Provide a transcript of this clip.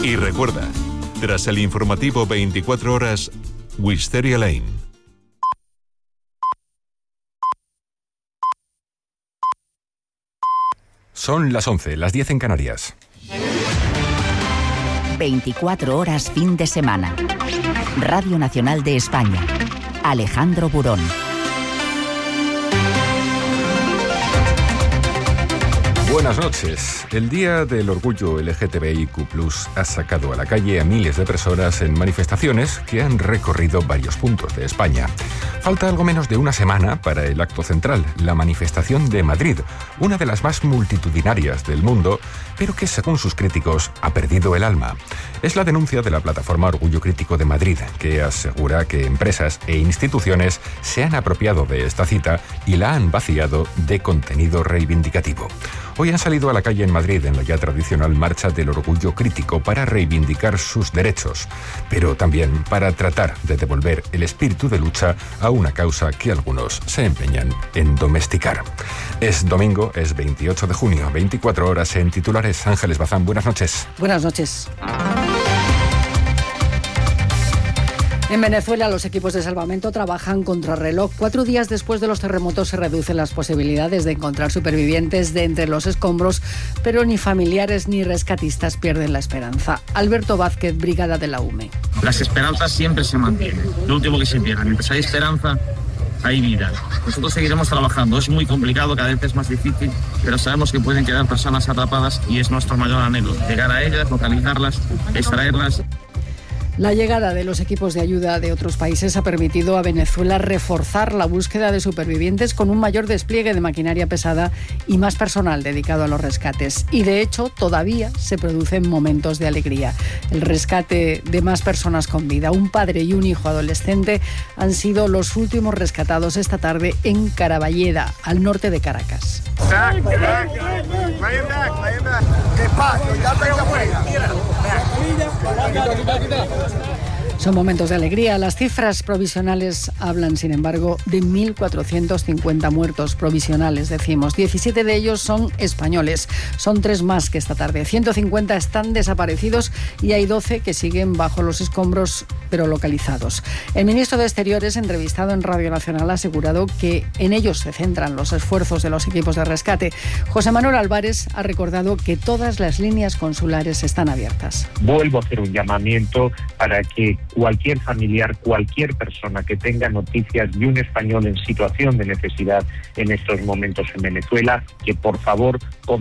Y recuerda, tras el informativo 24 horas, Wisteria Lane. Son las 11, las 10 en Canarias. 24 horas fin de semana. Radio Nacional de España. Alejandro Burón. Buenas noches. El Día del Orgullo LGTBIQ+ ha sacado a la calle a miles de personas en manifestaciones que han recorrido varios puntos de España. Falta algo menos de una semana para el acto central, la manifestación de Madrid, una de las más multitudinarias del mundo, pero que, según sus críticos, ha perdido el alma. Es la denuncia de la plataforma Orgullo Crítico de Madrid, que asegura que empresas e instituciones se han apropiado de esta cita y la han vaciado de contenido reivindicativo. Hoy han salido a la calle en Madrid en la ya tradicional Marcha del Orgullo Crítico para reivindicar sus derechos, pero también para tratar de devolver el espíritu de lucha a una causa que algunos se empeñan en domesticar. Es domingo, es 28 de junio, 24 horas en titulares. Ángeles Bazán, buenas noches. Buenas noches. En Venezuela, los equipos de salvamento trabajan contrarreloj. 4 días después de los terremotos se reducen las posibilidades de encontrar supervivientes de entre los escombros, pero ni familiares ni rescatistas pierden la esperanza. Alberto Vázquez, Brigada de la UME. Las esperanzas siempre se mantienen. Lo último que se pierda. Mientras hay esperanza, hay vida. Nosotros seguiremos trabajando. Es muy complicado, cada vez es más difícil, pero sabemos que pueden quedar personas atrapadas y es nuestro mayor anhelo. Llegar a ellas, localizarlas, extraerlas. La llegada de los equipos de ayuda de otros países ha permitido a Venezuela reforzar la búsqueda de supervivientes con un mayor despliegue de maquinaria pesada y más personal dedicado a los rescates. Y de hecho, todavía se producen momentos de alegría. El rescate de más personas con vida, un padre y un hijo adolescente, han sido los últimos rescatados esta tarde en Caraballeda, al norte de Caracas. Son momentos de alegría. Las cifras provisionales hablan, sin embargo, de 1.450 muertos provisionales, decimos. 17 de ellos son españoles. Son 3 más que esta tarde. 150 están desaparecidos y hay 12 que siguen bajo los escombros, pero localizados. El ministro de Exteriores, entrevistado en Radio Nacional, ha asegurado que en ellos se centran los esfuerzos de los equipos de rescate. José Manuel Álvarez ha recordado que todas las líneas consulares están abiertas. Vuelvo a hacer un llamamiento para que cualquier familiar, cualquier persona que tenga noticias de un español en situación de necesidad en estos momentos en Venezuela, que por favor